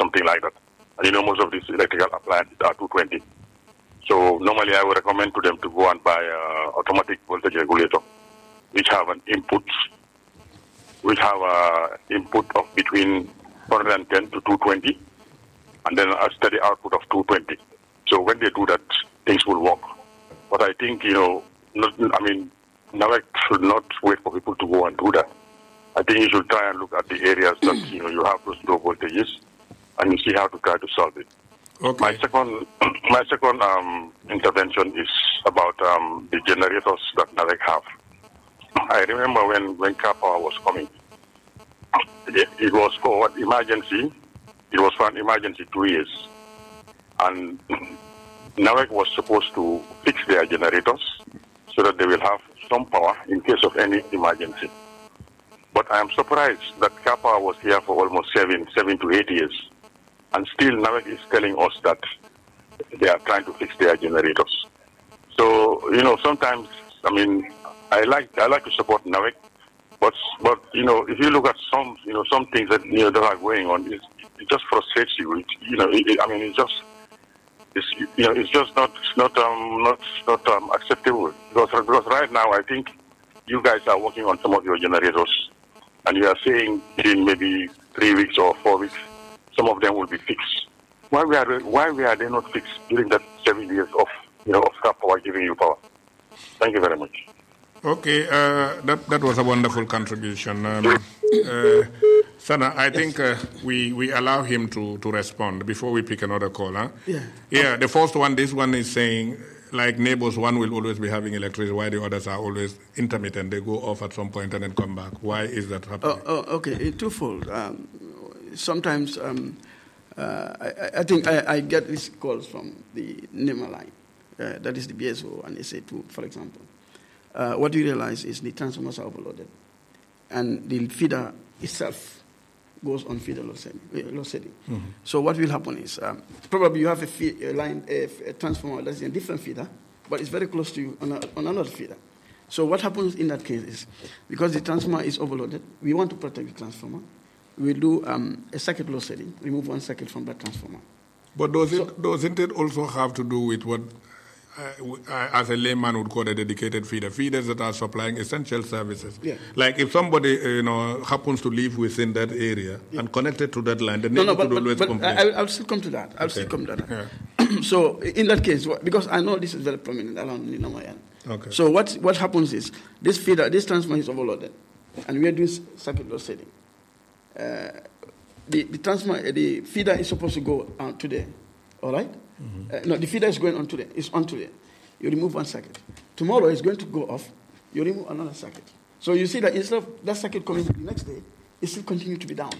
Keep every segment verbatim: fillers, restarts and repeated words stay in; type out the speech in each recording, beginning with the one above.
something like that. And you know, most of these electrical appliances are two twenty. So normally I would recommend to them to go and buy an automatic voltage regulator, which have an input, which have an input of between one hundred ten to two twenty, and then a steady output of two twenty. So when they do that, things will work. But I think, you know, not, I mean, NAWEC should not wait for people to go and do that. I think you should try and look at the areas that, you know, you have those low voltages, and you see how to try to solve it. Okay. My second, my second um, intervention is about um, the generators that NAWEC have. I remember when, when car power was coming, it, it was for what emergency, it was for an emergency two years. And NAWEC was supposed to fix their generators so that they will have some power in case of any emergency. But I am surprised that car power was here for almost seven, seven to eight years. And still NAWEC is telling us that they are trying to fix their generators. So, you know, sometimes, I mean, I like I like to support NAWEC, but, but you know, if you look at some, you know, some things that, you know, that are going on, it, it just frustrates you. It, you know, it, I mean, it's just, it's, you know, it's just not, not, um, not, not um, acceptable. Because, because right now, I think you guys are working on some of your generators, and you are saying in maybe three weeks or four weeks, some of them will be fixed. Why we are why we are they not fixed during that seven years of you know of car power giving you power? Thank you very much. Okay, uh, that that was a wonderful contribution. Um, uh, Sana, I think uh, we we allow him to, to respond before we pick another caller. Yeah. Yeah. The first one, this one is saying, like neighbors, one will always be having electricity, while the others are always intermittent. They go off at some point and then come back. Why is that happening? Oh, oh okay, twofold. Um, sometimes um, uh, I, I think I, I get these calls from the NEMA line, uh, that is the B S O and S A two, for example. Uh, what we realize is the transformers are overloaded, and the feeder itself goes on feeder load setting. Load setting. Mm-hmm. So what will happen is um, probably you have a, feed, a line, a, a transformer that's in a different feeder, but it's very close to you on, a, on another feeder. So what happens in that case is, because the transformer is overloaded, we want to protect the transformer. We'll do um, a circuit load setting, remove one circuit from that transformer. But does so, it, doesn't it also have to do with what, uh, as a layman would call a dedicated feeder, feeders that are supplying essential services? Yeah. Like if somebody you know happens to live within that area yeah. and connected to that line, the no, neighbor no, but, could but, always but complain. I, I'll still come to that. I'll okay. still come to that. Yeah. So in that case, because I know this is very prominent around Ninomayan. Okay. So what what happens is this feeder, this transformer is overloaded, and we are doing circuit load setting. Uh, the the transformer, the feeder is supposed to go on today, all right? Mm-hmm. Uh, no, the feeder is going on today. It's on today. You remove one circuit. Tomorrow it's going to go off. You remove another circuit. So you see that instead of that circuit coming the next day, it still continues to be down.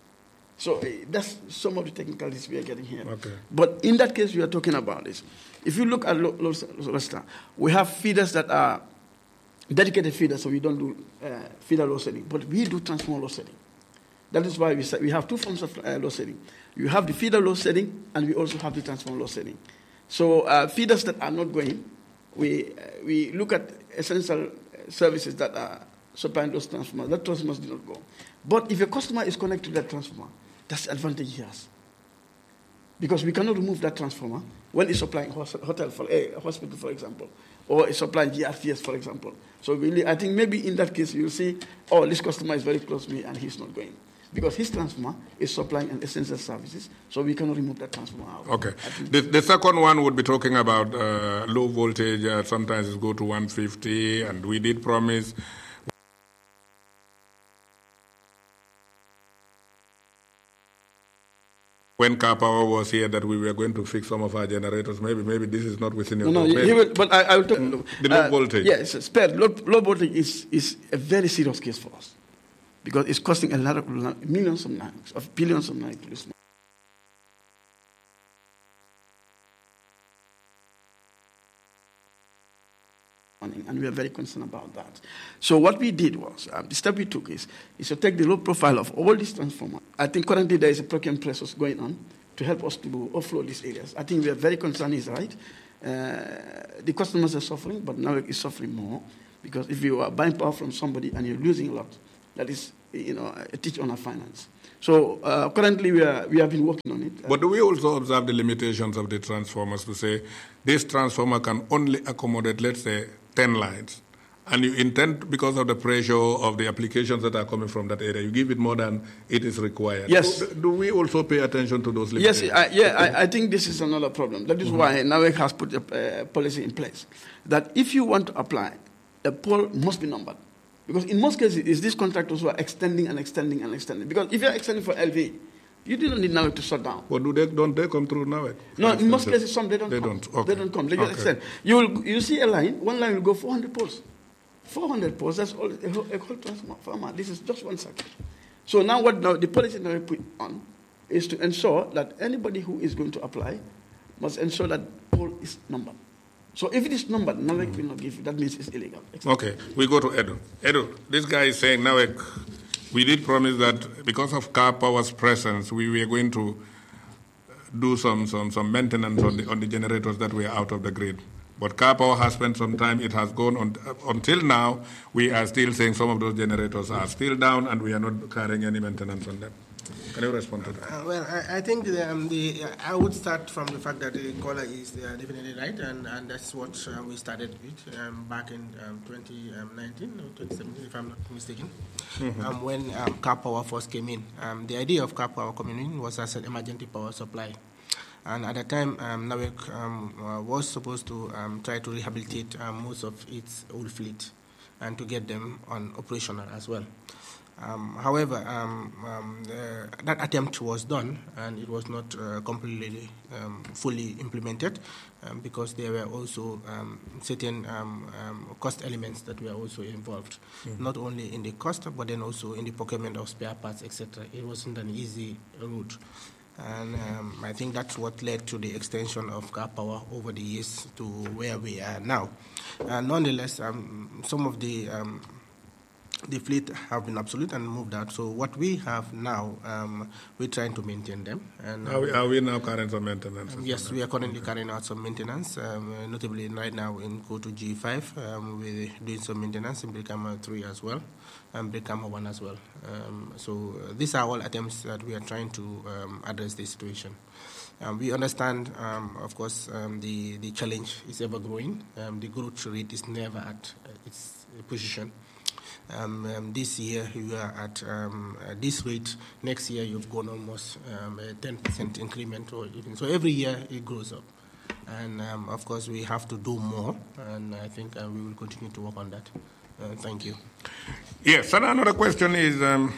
So uh, that's some of the technicalities we are getting here. Okay. But in that case we are talking about is, if you look at Lostar, we have feeders that are dedicated feeders, so we don't do uh, feeder load setting, but we do transformer load setting. That is why we say we have two forms of uh, load setting. You have the feeder load setting, and we also have the transformer load setting. So uh, feeders that are not going, we uh, we look at essential services that are supplying those transformers. That transformers do not go. But if a customer is connected to that transformer, that's the advantage he has. Because we cannot remove that transformer when it's supplying hotel for a hospital, for example, or it's supplying G R T S, for example. So really, I think maybe in that case you'll see, oh, this customer is very close to me and he's not going. Because his transformer is supplying an essential services, so we cannot remove that transformer out. Okay. The, the second one would be talking about uh, low voltage. Uh, sometimes it go to one fifty, and we did promise. When Car Power was here, that we were going to fix some of our generators. Maybe, maybe this is not within your. No, no. He will, but I, I will talk. The low uh, voltage. Yes, spare low, low voltage is is a very serious case for us. Because it's costing a lot of millions of naira, of billions of naira to this morning, and we are very concerned about that. So what we did was, um, the step we took is, is to take the load profile of all these transformers. I think currently there is a procurement process going on to help us to offload these areas. I think we are very concerned, is right. Uh, the customers are suffering, but now it's suffering more, because if you are buying power from somebody and you're losing a lot, that is, you know, a teach on our finance. So uh, currently we are we have been working on it. But do we also observe the limitations of the transformers to say this transformer can only accommodate, let's say, ten lines, and you intend, because of the pressure of the applications that are coming from that area, you give it more than it is required? Yes. Do, do we also pay attention to those limitations? Yes, I, yeah, I, I think this is another problem. That is mm-hmm. why NAWEC has put a uh, policy in place that if you want to apply, the pole must be numbered. Because in most cases, it's these contractors who are extending and extending and extending. Because if you're extending for L V, you do not need NAWEC to shut down. Well, do they, don't they come through NAWEC? No, in most cases, some they don't they come. Don't. Okay. They don't come. They just okay. extend. You will you see a line, one line will go four hundred poles. four hundred poles, that's all, a whole, a whole transformer. This is just one circuit. So now what now the policy that we put on is to ensure that anybody who is going to apply must ensure that pole is numbered. So if it is numbered, NAWEC mm. will not give you. That means it's illegal. Okay, we go to Edu. Edu, this guy is saying, NAWEC, we did promise that because of Car Power's presence, we were going to do some, some, some maintenance on the, on the generators that were out of the grid. But Car Power has spent some time. It has gone on. Uh, until now, we are still saying some of those generators are still down and we are not carrying any maintenance on them. Can you respond to that? Uh, well, I, I think the, um, the, uh, I would start from the fact that the caller is uh, definitely right, and, and that's what uh, we started with um, back in um, twenty nineteen or twenty seventeen, if I'm not mistaken, mm-hmm. um, when um, Car Power first came in. Um, the idea of Car Power coming in was as an emergency power supply. And at the time, um, NAWEC um, uh, was supposed to um, try to rehabilitate um, most of its old fleet and to get them on operational as well. Um, however, um, um, uh, that attempt was done, and it was not uh, completely um, fully implemented um, because there were also um, certain um, um, cost elements that were also involved, mm-hmm. not only in the cost, but then also in the procurement of spare parts, et cetera. It wasn't an easy route. And um, I think that's what led to the extension of Car Power over the years to where we are now. Uh, nonetheless, um, some of the um, the fleet have been obsolete and moved out. So what we have now, um, we're trying to maintain them. And are we, are we now carrying some maintenance? Um, yes, we are currently okay. carrying out some maintenance, um, notably right now in Go to G five. Um, we're doing some maintenance in Brikama three as well, and Brikama one as well. Um, so uh, these are all attempts that we are trying to um, address this situation. Um, we understand, um, of course, um, the, the challenge is ever growing. Um, the growth rate is never at uh, its position. Um, um, this year you are at um, uh, this rate. Next year you've gone almost um, a ten percent increment, or even so. Every year it grows up, and um, of course we have to do more. And I think uh, we will continue to work on that. Uh, thank you. Yes, and another question is um,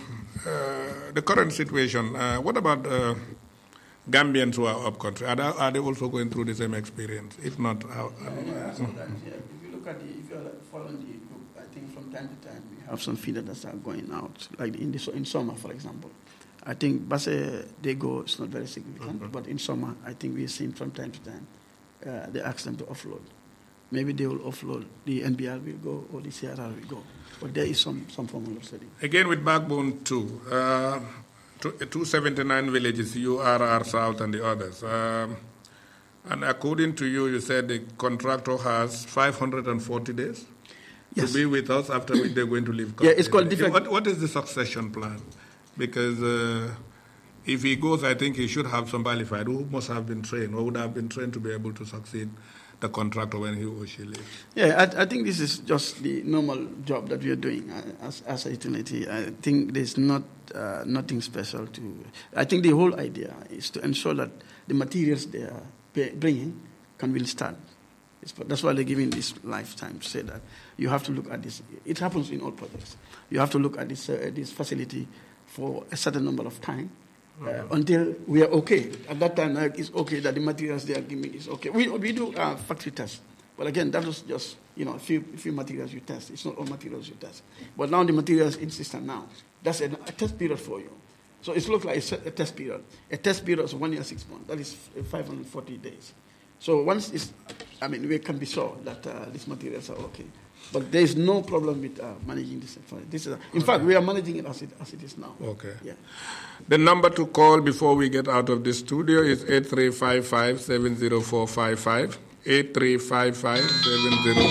uh, the current situation. Uh, what about uh, Gambians who are up country? Are they, are they also going through the same experience? If not, how? Yeah, yeah, I saw that, yeah. If you look at the, if you're following the group, I think from time to time we have some feeders that are going out, like in the in summer, for example. I think Basse, they go, it's not very significant, mm-hmm. but in summer, I think we've seen from time to time, uh, they ask them to offload. Maybe they will offload, the N B R will go, or the C R R will go. But there is some, some form of study. Again, with Backbone two, uh, two hundred seventy-nine villages, U R R South and the others. Um, and according to you, you said the contractor has five hundred forty days yes. to be with us after which they're going to leave. Yeah, it's called different. What, what is the succession plan? Because uh, if he goes, I think he should have somebody who must have been trained or would have been trained to be able to succeed the contractor when he or she leaves. Yeah, I, I think this is just the normal job that we are doing uh, as, as a utility. I think there's not uh, nothing special to. I think the whole idea is to ensure that the materials they are pay, bringing can really start. It's, that's why they're giving this lifetime to say that you have to look at this. It happens in all projects. You have to look at this uh, this facility for a certain number of time. Uh, mm-hmm. Until we are okay. At that time, uh, it's okay that the materials they are giving is okay. We we do uh, factory tests, but again, that was just you know a few few materials you test. It's not all materials you test. But now the materials in system now, that's a, a test period for you. So it looks like a, a test period. A test period is one year six months. That is five hundred forty days. So once it's, I mean, we can be sure that uh, these materials are okay. But there is no problem with uh, managing this. This is, a, in okay. fact, we are managing it as it as it is now. Okay. Yeah. The number to call before we get out of the studio is eight three five five, seven zero four five five. eight three five five, seven zero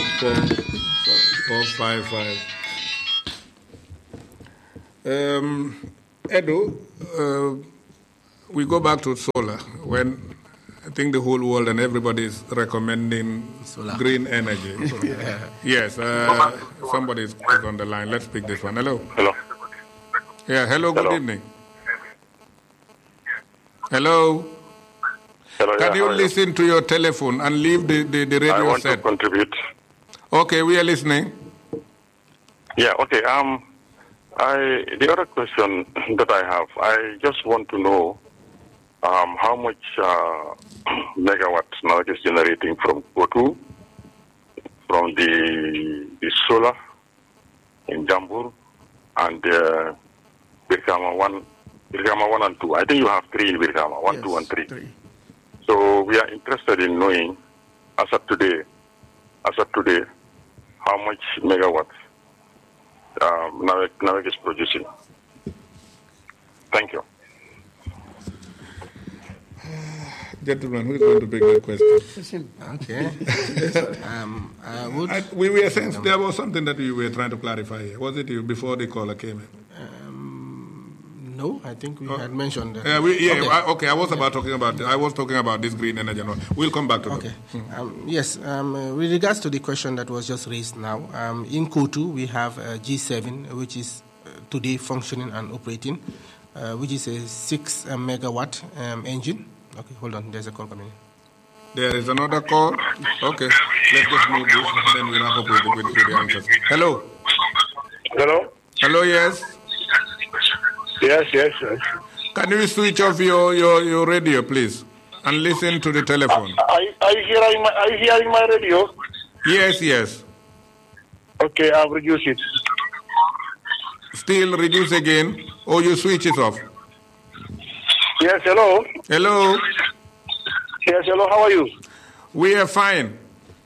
four five five. Um, Edu, uh, we go back to solar when I think the whole world and everybody is recommending solar. Green energy. Yes, uh, somebody is on the line. Let's pick this one. Hello. Hello. Yeah, hello, good Hello. evening. Hello. Hello. Can yeah, you how are listen to your telephone and leave the, the, the radio I want set? to contribute. Okay, we are listening. Yeah, okay. Um, I the other question that I have, I just want to know um, how much uh, megawatts now it is generating from Kotu, from the the solar in Jambur, and uh, Birkama one, Birkama one and two. I think you have three in Birkama, one, Yes, two, and three. three. So we are interested in knowing, as of today, as of today, how much megawatts um, Nawek, Nawek is producing. Thank you. Gentlemen, who is going to pick that question? Okay. um, I would, I, we were saying there was something that we were trying to clarify here. Was it you before the caller came in? um, no, I think we Oh. had mentioned that. Yeah, we, yeah okay. I, okay. I was about talking about. I was talking about this green energy. And all. We'll come back to that. Okay. Um, yes. Um, uh, with regards to the question that was just raised now, um, in Kotu we have uh, G seven, which is uh, today functioning and operating, uh, which is a six uh, megawatt um, engine. Okay, hold on. There's a call coming in. There is another call. Okay, let's just move this, and then we wrap up with, with, with the answers. Hello. Hello? Hello. Yes. Yes, yes, yes. Can you switch off your, your, your radio, please, and listen to the telephone? Are, are, you hearing my, are you hearing my radio? Yes. Yes. Okay, I've reduced it. Still reduce again, or you switch it off. Yes, hello? Hello. Yes, hello, how are you? We are fine.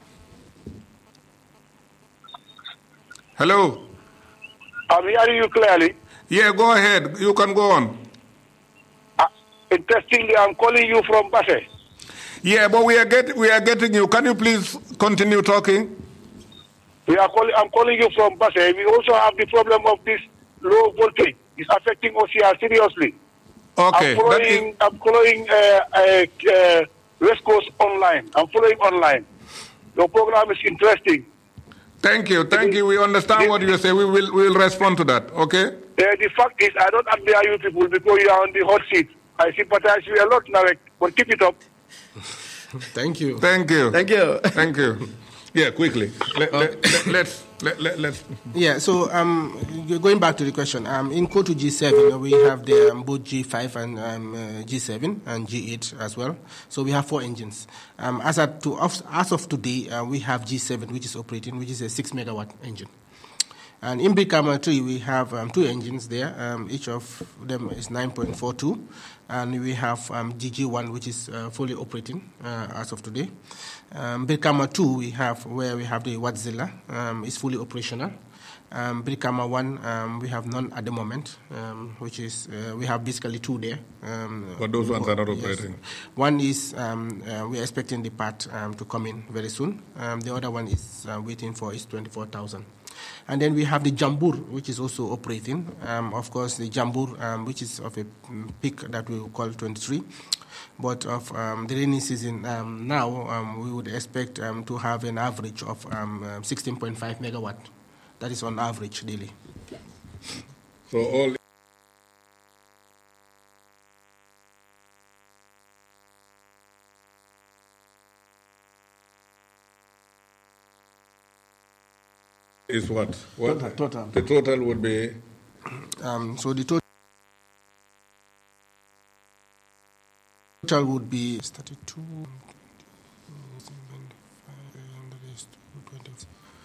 Hello. I'm hearing you clearly. Yeah, go ahead. You can go on. Uh, interestingly, I'm calling you from Basse. Yeah, but we are get we are getting you. Can you please continue talking? We are calling. I'm calling you from Basse. We also have the problem of this low voltage. It's affecting O C R seriously. Okay. I'm following. I'm following uh, uh, uh, West Coast online. I'm following online. Your program is interesting. Thank you. Thank you. We understand what you say. We will we will respond to that. Okay. Uh, the fact is, I don't admire you people because you are on the hot seat. I sympathize with you a lot, Nawek, but keep it up. Thank you. Thank you. Thank you. Thank you. Yeah, quickly. Let, let, let, let's let, let, let's. Yeah, so um, going back to the question, um, in Kotu G seven, we have the, um, both G five and um, uh, G seven and G eight as well. So we have four engines. Um, as, of to, as of today, uh, we have G seven, which is operating, which is a six megawatt engine. And in Brikama three, we have um, two engines there. Um, each of them is nine point four two. And we have um, G G one, which is uh, fully operating uh, as of today. Um, Brikama two, we have where we have the Wadzilla, um, is fully operational. Um, Brikama one, um, we have none at the moment, um, which is, uh, we have basically two there. Um, But those ones are not yes. operating. One is, um, uh, we are expecting the part um, to come in very soon. Um, the other one is uh, waiting for is twenty-four thousand. And then we have the Jambur, which is also operating. Um, of course, the Jambur, um, which is of a peak that we will call twenty-three. But of um, the rainy season um, now, um, we would expect um, to have an average of um, sixteen point five megawatt. That is on average daily. So all. Is what? What? Total, total. The total would be. Um, so the total. Total would be thirty-two.